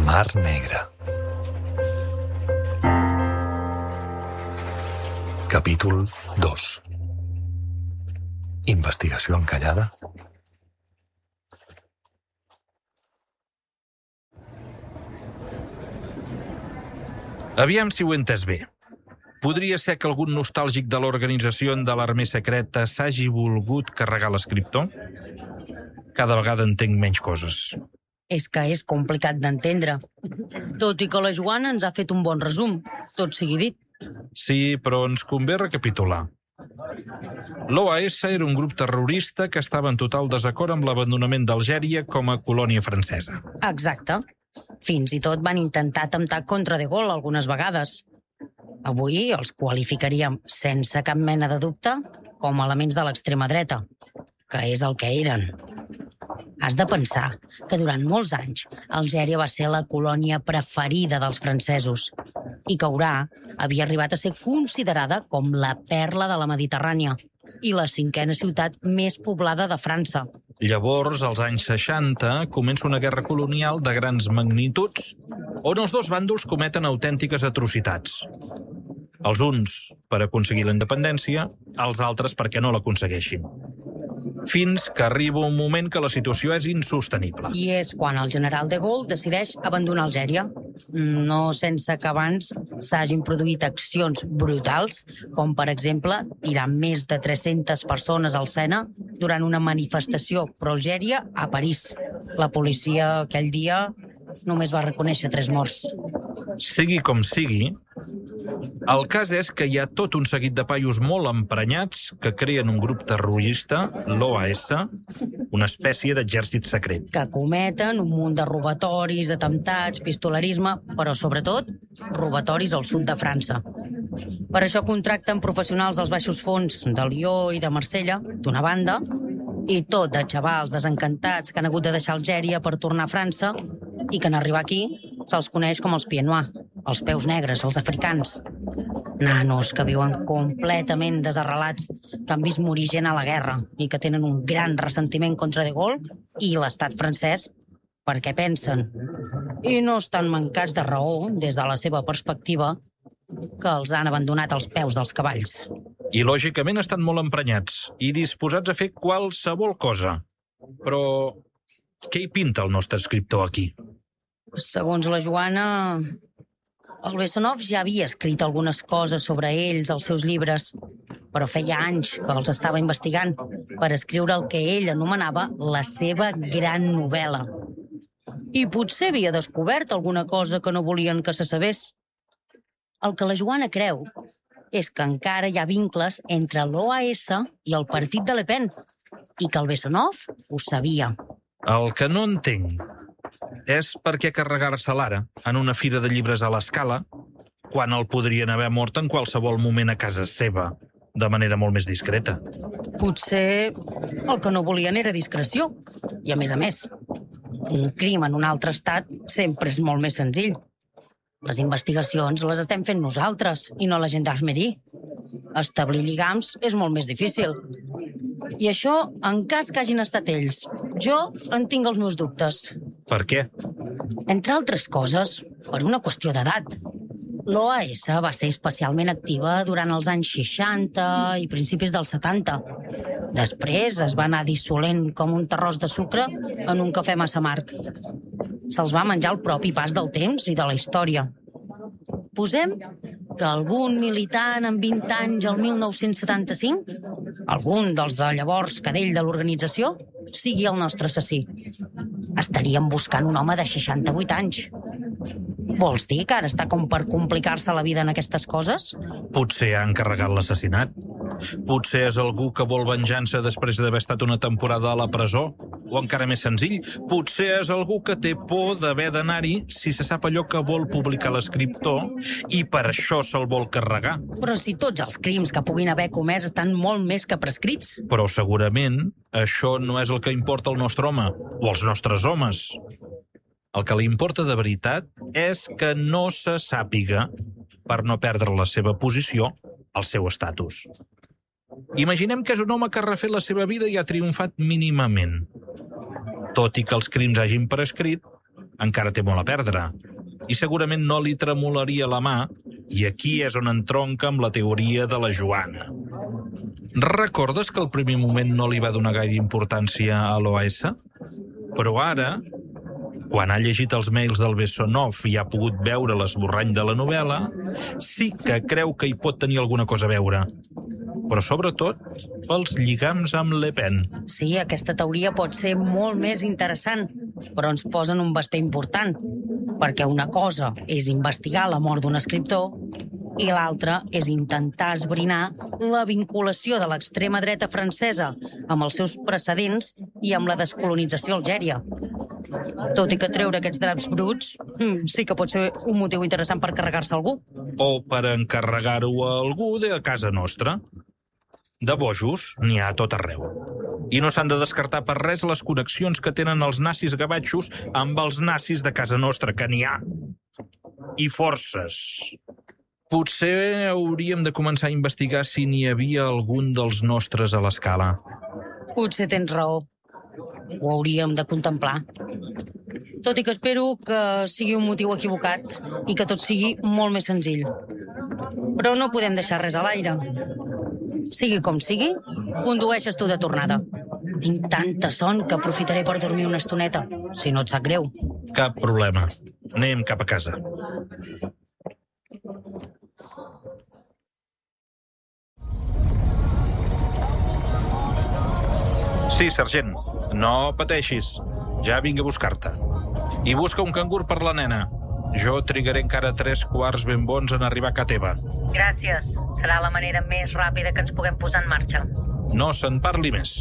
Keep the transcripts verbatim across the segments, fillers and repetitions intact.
Mar Negra. Capítol dos. Investigació encallada. Aviam si ho he entès bé. Podria ser que algun nostàlgic de l'organització de l'armée secreta s'hagi volgut carregar l'escriptor? Cada vegada entenc menys coses. És que és complicat d'entendre. Tot i que la Joana ens ha fet un bon resum, tot sigui dit. Sí, però ens convé recapitular. L'O A S era un grup terrorista que estava en total desacord amb l'abandonament d'Algèria com a colònia francesa. Exacte. Fins i tot van intentar atemptar contra De Gaulle algunes vegades. Avui els qualificaríem, sense cap mena de dubte, com a elements de l'extrema dreta, que és el que eren. Has de pensar que durant molts anys Algèria va ser la colònia preferida dels francesos i que Orà havia arribat a ser considerada com la perla de la Mediterrània i la cinquena ciutat més poblada de França. Llavors, als anys seixanta, comença una guerra colonial de grans magnituds on els dos bàndols cometen autèntiques atrocitats. Els uns per aconseguir la independència, els altres perquè no l'aconsegueixin. Fins que arriba un moment que la situació és insostenible. I és quan el general De Gaulle decideix abandonar Algèria. No sense que abans s'hagin produït accions brutals, com per exemple tirar més de tres-centes persones al Sena durant una manifestació pro-Algèria a París. La policia aquell dia només va reconèixer tres morts. Sigui com sigui, el cas és que hi ha tot un seguit de paios molt emprenyats que creen un grup terrorista, l'O A S, una espècie d'exèrcit secret. Que cometen un munt de robatoris, atemptats, pistolerisme, però sobretot robatoris al sud de França. Per això contracten professionals dels baixos fons de Lió i de Marsella, d'una banda, i tot de xavals desencantats que han hagut de deixar Algèria per tornar a França i que en arribar aquí se'ls coneix com els pieds noirs, els peus negres, els africans. Nanos que viuen completament desarrelats, que han vist morir gent a la guerra i que tenen un gran ressentiment contra De Gaulle i l'estat francès perquè pensen, i no estan mancats de raó des de la seva perspectiva, que els han abandonat als peus dels cavalls. I lògicament estan molt emprenyats i disposats a fer qualsevol cosa. Però què hi pinta el nostre escriptor aquí? Segons la Joana, el Bessonov ja havia escrit algunes coses sobre ells als seus llibres, però feia anys que els estava investigant per escriure el que ell anomenava la seva gran novel·la. I potser havia descobert alguna cosa que no volien que se sabés. El que la Joana creu és que encara hi ha vincles entre l'O A S i el partit de Le Pen, i que el Bessonov ho sabia. El que no entenc és per què carregar-se l'ara en una fira de llibres a l'Escala quan el podrien haver mort en qualsevol moment a casa seva, de manera molt més discreta. Potser el que no volien era discreció. I a més a més, un crim en un altre estat sempre és molt més senzill. Les investigacions les estem fent nosaltres i no la gendarmerie. Establir lligams és molt més difícil. I això en cas que hagin estat ells. Jo en tinc els meus dubtes. Per què? Entre altres coses, per una qüestió d'edat. L'O A S va ser especialment activa durant els anys seixanta i principis dels setanta. Després es va anar dissolent com un terròs de sucre en un cafè massa amarg. Se'ls va menjar el propi pas del temps i de la història. Posem que algun militant amb vint anys al mil nou-cents setanta-cinc, algun dels de llavors cadell de l'organització, sigui el nostre assassí. Estaríem buscant un home de seixanta-vuit anys. Vols dir que ara està com per complicar-se la vida en aquestes coses? Potser ha encarregat l'assassinat. Potser és algú que vol venjança després d'haver estat una temporada a la presó. O encara més senzill, potser és algú que té por d'haver d'anar-hi si se sap allò que vol publicar l'escriptor i per això se'l vol carregar. Però si tots els crims que puguin haver comès estan molt més que prescrits. Però segurament això no és el que importa al nostre home, o als nostres homes. El que li importa de veritat és que no se sàpiga, per no perdre la seva posició, el seu estatus. Imaginem que és un home que ha refet la seva vida i ha triomfat mínimament. Tot i que els crims hagin prescrit, encara té molt a perdre. I segurament no li tremolaria la mà, i aquí és on entronca amb la teoria de la Joana. Recordes que al primer moment no li va donar gaire importància a l'O A S? Però ara, quan ha llegit els mails del Bessonov i ha pogut veure l'esborrany de la novel·la, sí que creu que hi pot tenir alguna cosa a veure. Però sobretot pels lligams amb Le Pen. Sí, aquesta teoria pot ser molt més interessant, però ens posa en un vesper important, perquè una cosa és investigar la mort d'un escriptor i l'altra és intentar esbrinar la vinculació de l'extrema dreta francesa amb els seus precedents i amb la descolonització a Algèria. Tot i que treure aquests draps bruts sí que pot ser un motiu interessant per carregar-se algú. O per encarregar-ho a algú de casa nostra. De bojos n'hi ha a tot arreu. I no s'han de descartar per res les connexions que tenen els nazis gavatxos amb els nazis de casa nostra, que n'hi ha. I forces. Potser hauríem de començar a investigar si n'hi havia algun dels nostres a l'escala. Potser tens raó. Ho hauríem de contemplar. Tot i que espero que sigui un motiu equivocat i que tot sigui molt més senzill. Però no podem deixar res a l'aire. Sigui com sigui, condueixes tu de tornada. Tinc tanta son que aprofitaré per dormir una estoneta, si no et sap greu. Cap problema. Anem cap a casa. Sí, sergent. No pateixis. Ja vinc a buscar-te. I busca un cangur per la nena. Jo trigaré encara tres quarts ben bons en arribar a ca teva. Gràcies. Serà la manera més ràpida que ens puguem posar en marxa. No se'n parli més.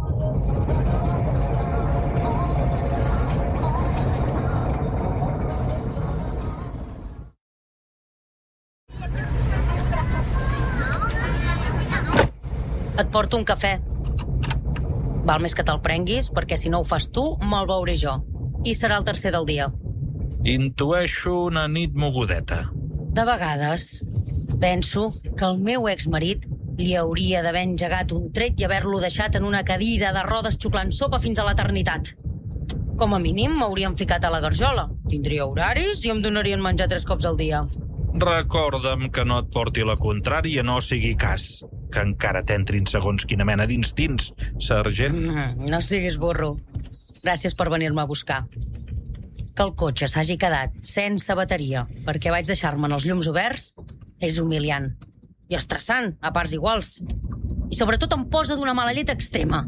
Et porto un cafè. Val més que te'l prenguis, perquè si no ho fas tu, me'l beuré jo. I serà el tercer del dia. Intueixo una nit mogudeta. De vegades, penso que el meu exmarit li hauria d'haver engegat un tret i haver-lo deixat en una cadira de rodes xuclant sopa fins a l'eternitat. Com a mínim m'haurien ficat a la garjola. Tindria horaris i em donarien menjar tres cops al dia. Recorda'm que no et porti la contrària, no sigui cas. Que encara t'entrin segons quina mena d'instints, sergent. Mm, no siguis burro. Gràcies per venir-me a buscar. Que el cotxe s'hagi quedat sense bateria perquè vaig deixar-me'n els llums oberts és humiliant. I estressant, a parts iguals. I sobretot em posa d'una mala llet extrema.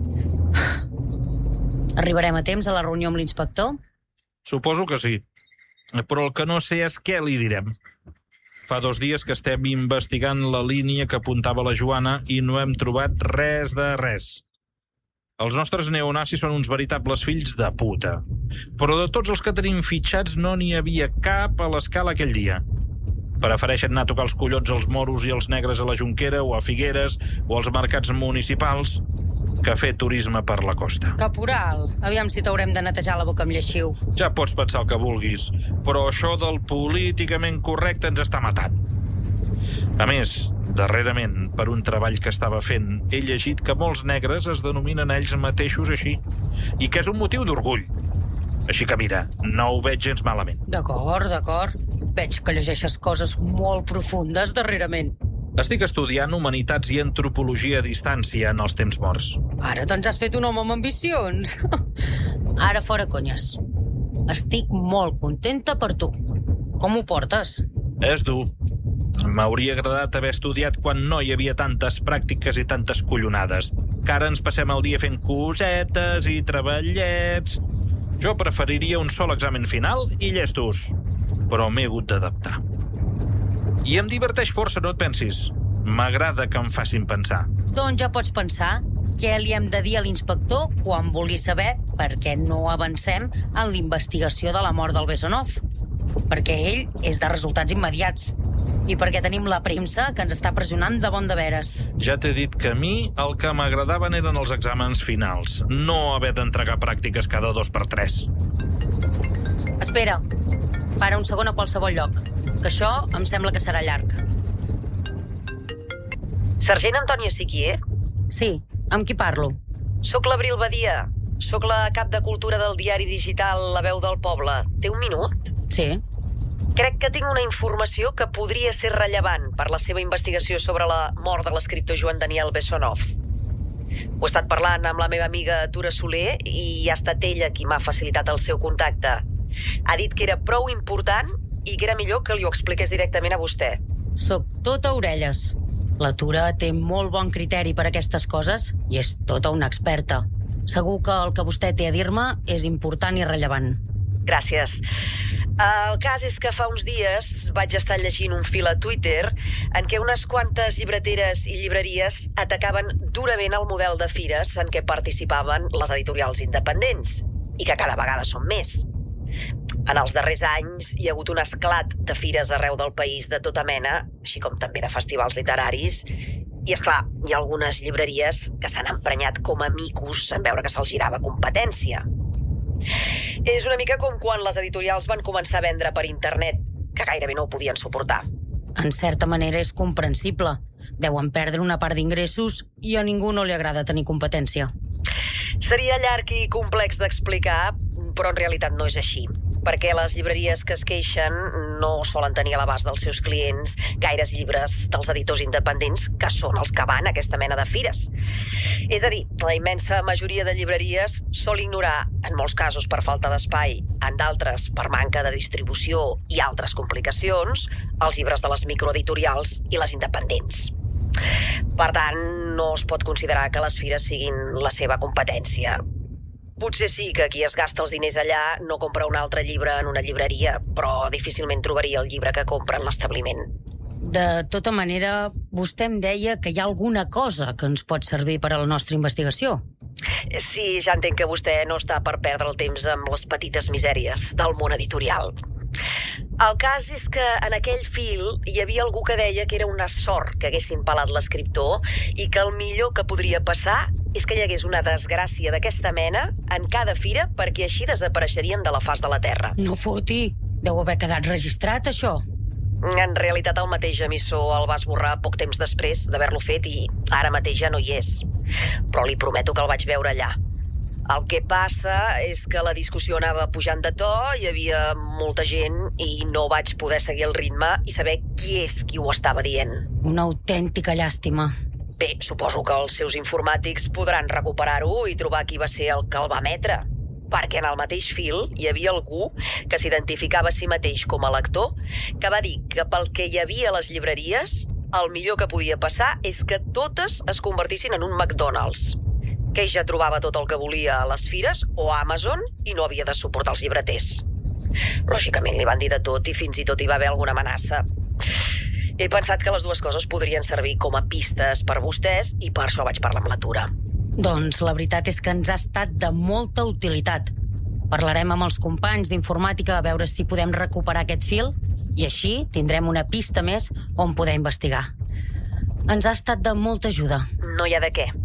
Arribarem a temps a la reunió amb l'inspector? Suposo que sí. Però el que no sé és què li direm. Fa dos dies que estem investigant la línia que apuntava la Joana i no hem trobat res de res. Els nostres neonazis són uns veritables fills de puta. Però de tots els que tenim fitxats no n'hi havia cap a l'escala aquell dia. Prefereixen anar a tocar els collons als moros i els negres a la Jonquera o a Figueres o als mercats municipals que fer turisme per la costa. Caporal, aviam si t'haurem de netejar la boca amb lleixiu. Ja pots pensar el que vulguis, però això del políticament correcte ens està matant. A més, darrerament, per un treball que estava fent, he llegit que molts negres es denominen a ells mateixos així, i que és un motiu d'orgull. Així que mira, no ho veig gens malament. D'acord, d'acord. Veig que llegeixes coses molt profundes darrerament. Estic estudiant humanitats i antropologia a distància en els temps morts. Ara te'ns has fet un home amb ambicions. Ara fora conyes. Estic molt contenta per tu. Com ho portes? És dur. M'hauria agradat haver estudiat quan no hi havia tantes pràctiques i tantes collonades. Que ara ens passem el dia fent cosetes i treballets. Jo preferiria un sol examen final i llestos. Però m'he hagut d'adaptar. I em diverteix força, no et pensis. M'agrada que em facin pensar. Doncs ja pots pensar què li hem de dir a l'inspector quan vulgui saber per què no avancem en l'investigació de la mort del Bessonov. Perquè ell és de resultats immediats. I perquè tenim la premsa que ens està pressionant de bon de veres. Ja t'he dit que a mi el que m'agradaven eren els exàmens finals, no haver d'entregar pràctiques cada dos per tres. Espera, para un segon a qualsevol lloc, que això em sembla que serà llarg. Sergent Antònia Siquier? Sí, amb qui parlo? Soc l'Abril Badia. Soc la cap de cultura del diari digital La Veu del Poble. Té un minut? Sí. Crec que tinc una informació que podria ser rellevant per la seva investigació sobre la mort de l'escriptor Joan Daniel Bessonov. Ho he estat parlant amb la meva amiga Tura Soler i ha estat ella qui m'ha facilitat el seu contacte. Ha dit que era prou important i que era millor que li ho expliqués directament a vostè. Soc tota orelles. La Tura té molt bon criteri per aquestes coses i és tota una experta. Segur que el que vostè té a dir-me és important i rellevant. Gràcies. El cas és que fa uns dies vaig estar llegint un fil a Twitter en què unes quantes llibreteres i llibreries atacaven durament el model de fires en què participaven les editorials independents, i que cada vegada són més. En els darrers anys hi ha hagut un esclat de fires arreu del país de tota mena, així com també de festivals literaris, i és clar, hi ha algunes llibreries que s'han emprenyat com a micos en veure que se'ls girava competència. És una mica com quan les editorials van començar a vendre per internet, que gairebé no ho podien suportar. En certa manera és comprensible. Deuen perdre una part d'ingressos i a ningú no li agrada tenir competència. Seria llarg i complex d'explicar, però en realitat no és així, perquè les llibreries que es queixen no solen tenir a l'abast dels seus clients gaires llibres dels editors independents, que són els que van a aquesta mena de fires. És a dir, la immensa majoria de llibreries sol ignorar, en molts casos per falta d'espai, en d'altres per manca de distribució i altres complicacions, els llibres de les microeditorials i les independents. Per tant, no es pot considerar que les fires siguin la seva competència. Potser sí que qui es gasta els diners allà no compra un altre llibre en una llibreria, però difícilment trobaria el llibre que compra en l'establiment. De tota manera, vostè em deia que hi ha alguna cosa que ens pot servir per a la nostra investigació. Sí, ja entenc que vostè no està per perdre el temps amb les petites misèries del món editorial. El cas és que en aquell fil hi havia algú que deia que era una sort que haguessin pelat l'escriptor i que el millor que podria passar és que hi hagués una desgràcia d'aquesta mena en cada fira perquè així desapareixerien de la faç de la Terra. No foti! Deu haver quedat registrat, això. En realitat, el mateix emissor el va esborrar poc temps després d'haver-lo fet i ara mateix ja no hi és. Però li prometo que el vaig veure allà. El que passa és que la discussió anava pujant de to, hi havia molta gent i no vaig poder seguir el ritme i saber qui és qui ho estava dient. Una autèntica llàstima. Bé, suposo que els seus informàtics podran recuperar-ho i trobar qui va ser el que el va emetre. Perquè en el mateix fil hi havia algú que s'identificava a si mateix com a lector, que va dir que pel que hi havia a les llibreries, el millor que podia passar és que totes es convertissin en un McDonald's. Que ell ja trobava tot el que volia a les fires o a Amazon i no havia de suportar els llibreters. Lògicament li van dir de tot i fins i tot hi va haver alguna amenaça. He pensat que les dues coses podrien servir com a pistes per vostès i per això vaig parlar amb la Tura. Doncs la veritat és que ens ha estat de molta utilitat. Parlarem amb els companys d'informàtica a veure si podem recuperar aquest fil i així tindrem una pista més on poder investigar. Ens ha estat de molta ajuda. No hi ha de què.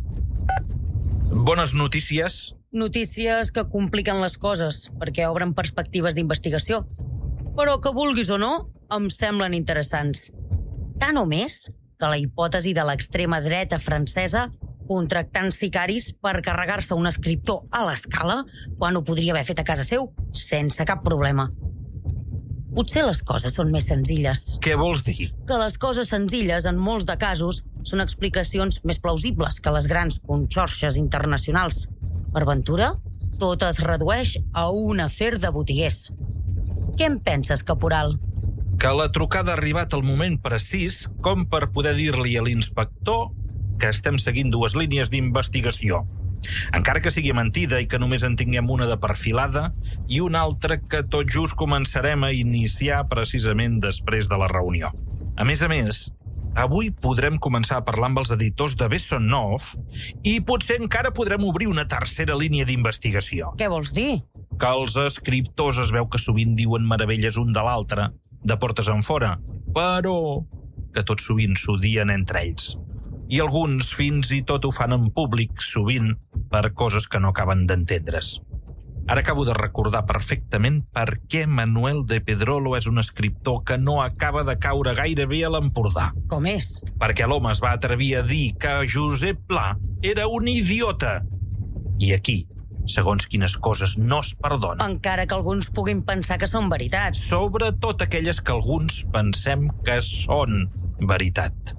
Bones notícies. Notícies que compliquen les coses, perquè obren perspectives d'investigació. Però que vulguis o no, em semblen interessants. Tant o més que la hipòtesi de l'extrema dreta francesa contractant sicaris per carregar-se un escriptor a l'escala quan ho podria haver fet a casa seu, sense cap problema. Potser les coses són més senzilles. Què vols dir? Que les coses senzilles, en molts de casos, són explicacions més plausibles que les grans conxorxes internacionals. Per ventura, tot es redueix a un afer de botiguers. Què en penses, caporal? Que la trucada ha arribat al moment precís com per poder dir-li a l'inspector que estem seguint dues línies d'investigació. Encara que sigui mentida i que només en tinguem una de perfilada i una altra que tot just començarem a iniciar precisament després de la reunió. A més a més, avui podrem començar a parlar amb els editors de Bessonov i potser encara podrem obrir una tercera línia d'investigació. Què vols dir? Que els escriptors es veu que sovint diuen meravelles un de l'altre, de portes enfora, però que tot sovint s'ho dien entre ells. I alguns fins i tot ho fan en públic, sovint, per coses que no acaben d'entendre's. Ara acabo de recordar perfectament per què Manuel de Pedrolo és un escriptor que no acaba de caure gaire bé a l'Empordà. Com és? Perquè l'home es va atrevir a dir que Josep Pla era un idiota. I aquí, segons quines coses no es perdonen. Encara que alguns puguin pensar que són veritats. Sobretot aquelles que alguns pensem que són veritat.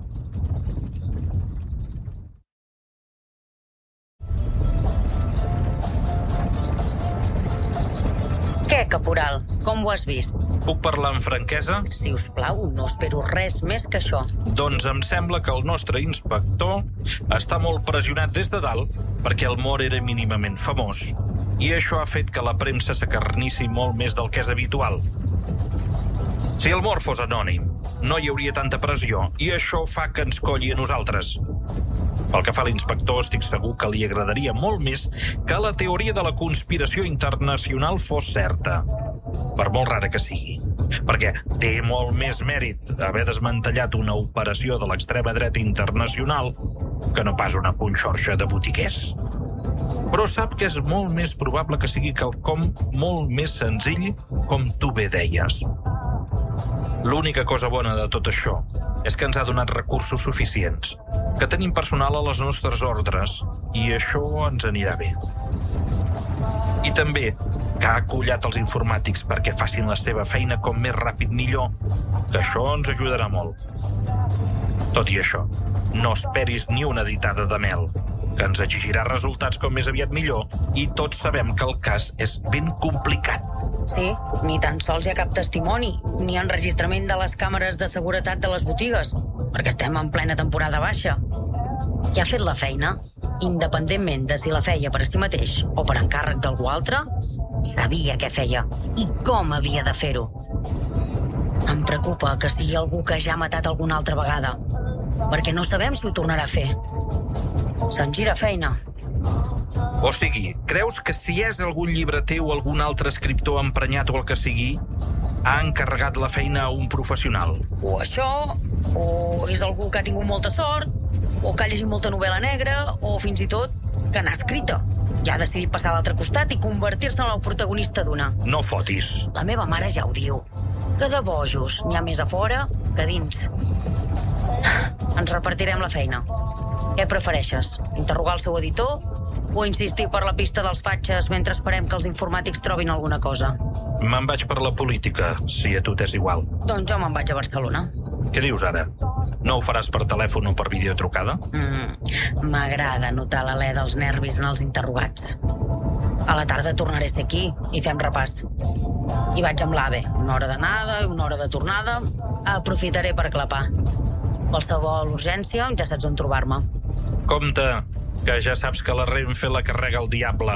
Què, caporal? Com ho has vist? Puc parlar amb franquesa? Si us plau, no espero res més que això. Doncs em sembla que el nostre inspector està molt pressionat des de dalt perquè el mort era mínimament famós. I això ha fet que la premsa s'acarnissi molt més del que és habitual. Si el mort fos anònim, no hi hauria tanta pressió i això fa que ens colli a nosaltres. Pel que fa a l'inspector, estic segur que li agradaria molt més que la teoria de la conspiració internacional fos certa. Per molt rara que sigui. Perquè té molt més mèrit haver desmantellat una operació de l'extrema dreta internacional que no pas una punxorxa de botiguers. Però sap que és molt més probable que sigui quelcom molt més senzill, com tu bé deies. L'única cosa bona de tot això és que ens ha donat recursos suficients, que tenim personal a les nostres ordres, i això ens anirà bé. I també que ha acollat els informàtics perquè facin la seva feina com més ràpid millor, que això ens ajudarà molt. Tot i això, no esperis ni una ditada de mel, que ens exigirà resultats com més aviat millor, i tots sabem que el cas és ben complicat. Sí, ni tan sols hi ha cap testimoni, ni enregistrament de les càmeres de seguretat de les botigues, perquè estem en plena temporada baixa. I ha fet la feina, independentment de si la feia per a si mateix o per encàrrec d'algú altre, sabia què feia i com havia de fer-ho. Em preocupa que sigui algú que ja ha matat alguna altra vegada, perquè no sabem si ho tornarà a fer. Se'n gira feina. O sigui, creus que si és algun llibreter o algun altre escriptor emprenyat o el que sigui, ha encarregat la feina a un professional? O això, o és algú que ha tingut molta sort, o que ha llegit molta novel·la negra, o fins i tot que n'ha escrita. Ja ha decidit passar a l'altre costat i convertir-se en el protagonista d'una. No fotis. La meva mare ja ho diu, que de bojos n'hi ha més a fora que a dins. Ens repartirem la feina. Què prefereixes? Interrogar el seu editor o insistir per la pista dels fatxes mentre esperem que els informàtics trobin alguna cosa? Me'n vaig per la política, si a tu t'és igual. Doncs jo me'n vaig a Barcelona. Què dius ara? No ho faràs per telèfon o per videotrucada? Mm, M'agrada notar l'alè dels nervis en els interrogats. A la tarda tornaré a ser aquí i fem repàs. I vaig amb l'AVE, una hora d'anada i una hora de tornada. Aprofitaré per clapar. Qualsevol urgència, ja saps on trobar-me. Compte, que ja saps que la Renfe la carrega el diable.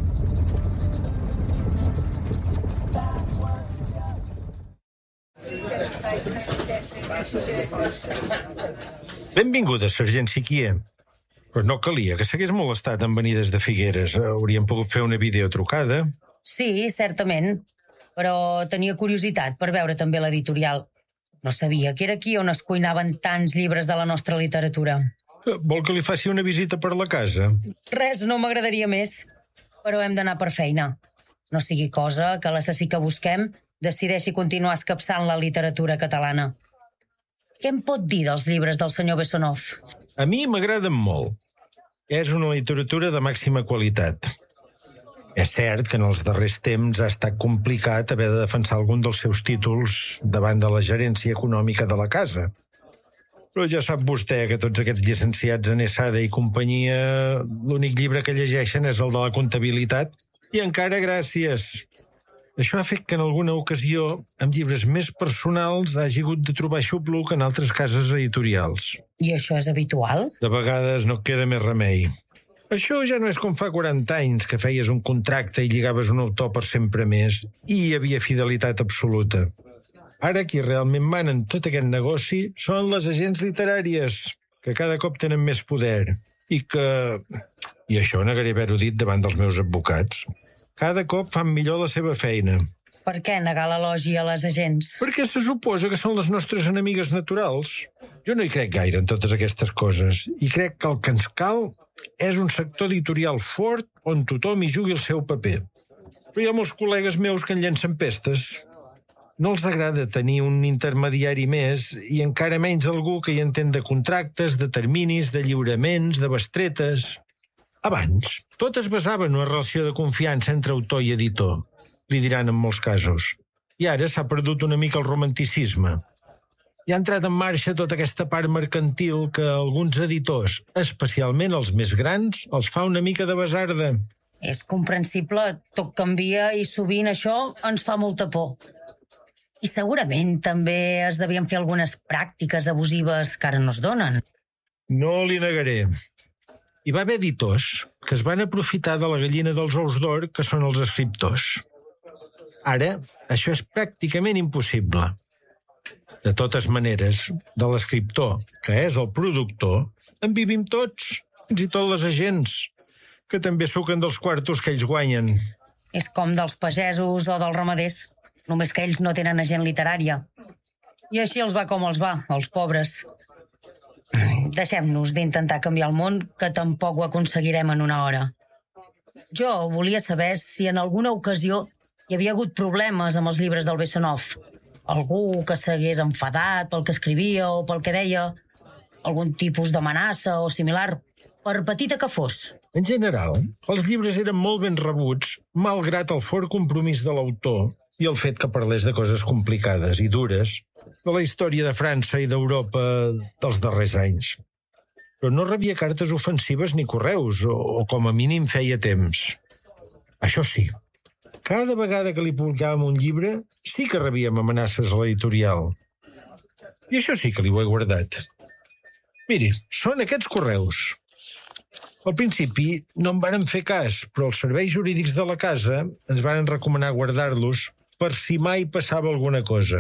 Benvinguda, sergent Siquier. Però no calia que s'hagués molestat en venir des de Figueres. Hauríem pogut fer una videotrucada. Sí, certament. Però tenia curiositat per veure també l'editorial. No sabia que era aquí on es cuinaven tants llibres de la nostra literatura. Vol que li faci una visita per la casa? Res no m'agradaria més, però hem d'anar per feina. No sigui cosa que l'assassí que busquem decideixi continuar escapçant la literatura catalana. Què em pot dir dels llibres del senyor Bessonov? A mi m'agraden molt. És una literatura de màxima qualitat. És cert que en els darrers temps ha estat complicat haver de defensar algun dels seus títols davant de la gerència econòmica de la casa. Però ja sap vostè que tots aquests llicenciats en Esada i companyia, l'únic llibre que llegeixen és el de la comptabilitat, i encara gràcies. Això ha fet que en alguna ocasió, amb llibres més personals, hagi hagut de trobar xupluc en altres cases editorials. I això és habitual? De vegades no queda més remei. Això ja no és com fa quaranta anys, que feies un contracte i lligaves un autor per sempre més, i hi havia fidelitat absoluta. Ara qui realment mana en tot aquest negoci són les agents literàries, que cada cop tenen més poder, i que, i això negaré haver-ho dit davant dels meus advocats, cada cop fan millor la seva feina. Per què negar l'elogi a les agents? Perquè se suposa que són les nostres enemigues naturals. Jo no hi crec gaire en totes aquestes coses, i crec que el que ens cal és un sector editorial fort on tothom hi jugui el seu paper. Però hi ha molts col·legues meus que en llencen pestes. No els agrada tenir un intermediari més i encara menys algú que hi entén de contractes, de terminis, de lliuraments, de bestretes. Abans, tot es basava en una relació de confiança entre autor i editor, li diran en molts casos. I ara s'ha perdut una mica el romanticisme. I ha entrat en marxa tota aquesta part mercantil que alguns editors, especialment els més grans, els fa una mica de basarda. És comprensible, tot canvia i sovint això ens fa molta por. I segurament també es devien fer algunes pràctiques abusives que ara no es donen. No li negaré. Hi va haver editors que es van aprofitar de la gallina dels ous d'or, que són els escriptors. Ara, això és pràcticament impossible. De totes maneres, de l'escriptor, que és el productor, en vivim tots, fins i tot les agents, que també suquen dels quartos que ells guanyen. És com dels pagesos o dels ramaders, només que ells no tenen agent literària. I així els va com els va, els pobres. Deixem-nos d'intentar canviar el món, que tampoc ho aconseguirem en una hora. Jo volia saber si en alguna ocasió hi havia hagut problemes amb els llibres del Bessonov. Algú que s'hagués enfadat pel que escrivia o pel que deia, algun tipus d'amenaça o similar, per petita que fos. En general, els llibres eren molt ben rebuts, malgrat el fort compromís de l'autor i el fet que parlés de coses complicades i dures de la història de França i d'Europa dels darrers anys. Però no rebia cartes ofensives ni correus, o, o com a mínim feia temps. Això sí, cada vegada que li publicàvem un llibre, sí que rebíem amenaces a l'editorial. I això sí que li ho he guardat. Miri, són aquests correus. Al principi no en varen fer cas, però els serveis jurídics de la casa ens varen recomanar guardar-los per si mai passava alguna cosa.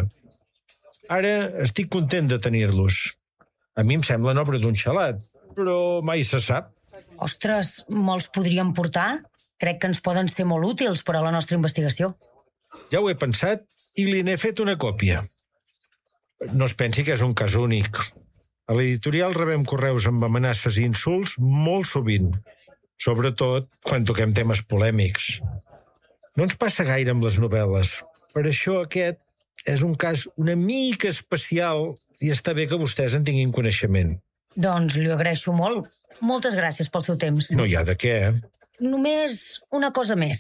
Ara estic content de tenir-los. A mi em semblen obra d'un xalat, però mai se sap. Ostres, me'ls podríem portar? Crec que ens poden ser molt útils per a la nostra investigació. Ja ho he pensat i li n'he fet una còpia. No es pensi que és un cas únic. A l'editorial rebem correus amb amenaces i insults molt sovint, sobretot quan toquem temes polèmics. No ens passa gaire amb les novel·les. Per això aquest és un cas una mica especial i està bé que vostès en tinguin coneixement. Doncs li agraeixo molt. Moltes gràcies pel seu temps. No hi ha de què. Només una cosa més.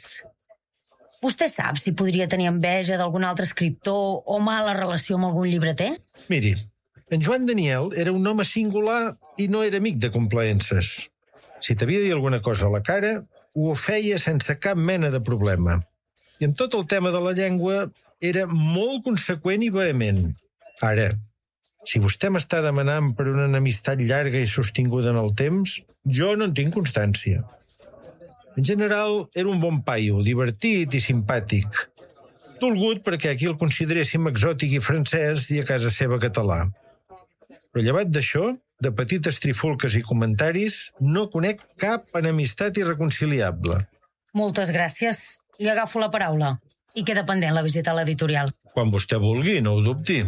Vostè sap si podria tenir enveja d'algun altre escriptor o mala relació amb algun llibreter? Miri, en Joan Daniel era un home singular i no era amic de complaences. Si t'havia de dir alguna cosa a la cara, ho feia sense cap mena de problema. I en tot el tema de la llengua era molt conseqüent i vehement. Ara, si vostè m'està demanant per una enemistat llarga i sostinguda en el temps, jo no en tinc constància. En general, era un bon paio, divertit i simpàtic. Dolgut perquè aquí el consideréssim exòtic i francès i a casa seva català. Però llevat d'això, de petites trifulques i comentaris, no conec cap enemistat irreconciliable. Moltes gràcies. Li agafo la paraula. I queda pendent la visita a l'editorial. Quan vostè vulgui, no ho dubti.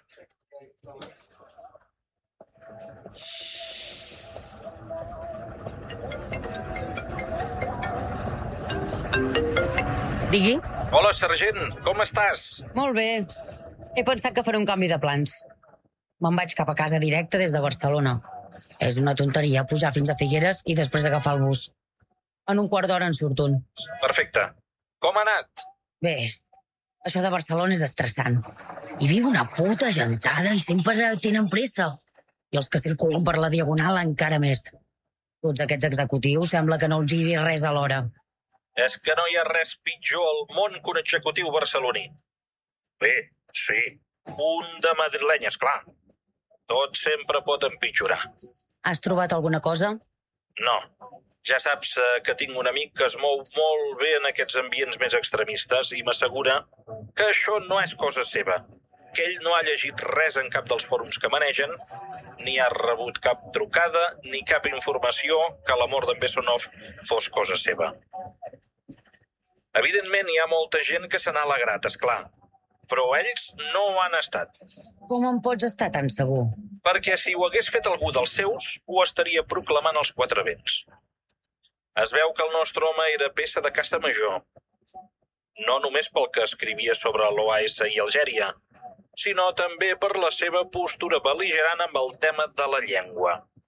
Digui? Hola, sergent, com estàs? Molt bé. He pensat que faré un canvi de plans. Me'n vaig cap a casa directe des de Barcelona. És una tonteria pujar fins a Figueres i després agafar el bus. En un quart d'hora en surt un. Perfecte. Com ha anat? Bé, això de Barcelona és estressant. Hi viu una puta gentada i sempre tenen pressa. I els que circulen per la Diagonal encara més. Tots aquests executius sembla que no els giri res alhora. És que no hi ha res pitjor al món que un executiu barceloní. Bé, sí, un de madrileny, esclar. Tot sempre pot empitjorar. Has trobat alguna cosa? No. Ja saps que tinc un amic que es mou molt bé en aquests ambients més extremistes i m'assegura que això no és cosa seva, que ell no ha llegit res en cap dels fòrums que manegen, ni ha rebut cap trucada ni cap informació que la mort d'en Bessonov fos cosa seva. Evidentment, hi ha molta gent que se n'ha alegrat, esclar, però ells no ho han estat. Com en pots estar tan segur? Perquè si ho hagués fet algú dels seus, ho estaria proclamant als quatre vents. Es veu que el nostre home era peça de caça major. No només pel que escrivia sobre l'O A S i Algèria, sinó també per la seva postura bel·ligerant amb el tema de la llengua.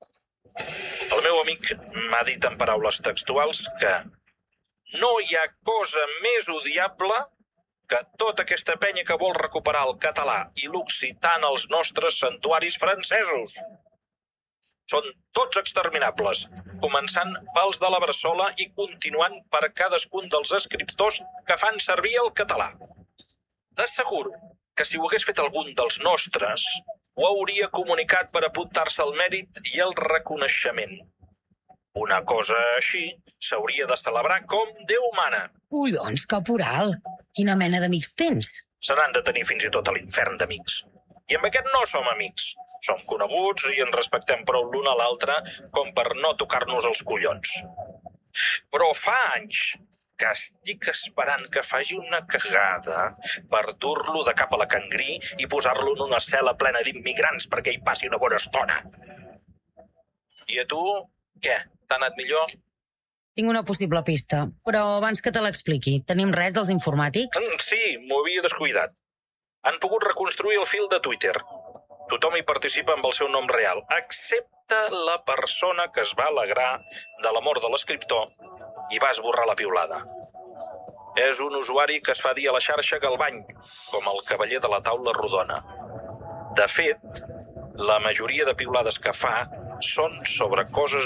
El meu amic m'ha dit en paraules textuals que no hi ha cosa més odiable que tota aquesta penya que vol recuperar el català i l'occità en els nostres santuaris francesos. Són tots exterminables, començant pels de la Bressola i continuant per cadascun dels escriptors que fan servir el català. T'asseguro que si ho hagués fet algun dels nostres, ho hauria comunicat per apuntar-se el mèrit i el reconeixement. Una cosa així s'hauria de celebrar com Déu mana. Collons, caporal! Quina mena d'amics tens? Se n'han de tenir fins i tot a l'infern d'amics. I amb aquest no som amics. Som coneguts i ens respectem prou l'un a l'altre com per no tocar-nos els collons. Però fa anys que estic esperant que faci una cagada per dur-lo de cap a la Cangrí i posar-lo en una cel·la plena d'immigrants perquè hi passi una bona estona. I a tu, què? T'ha anat millor? Tinc una possible pista, però abans que te l'expliqui, tenim res dels informàtics? Sí, m'ho havia descuidat. Han pogut reconstruir el fil de Twitter. Tothom hi participa amb el seu nom real, excepte la persona que es va alegrar de la mort de l'escriptor i va esborrar la piulada. És un usuari que es fa dir a la xarxa Galvany, com el cavaller de la taula rodona. De fet, la majoria de piulades que fa són sobre coses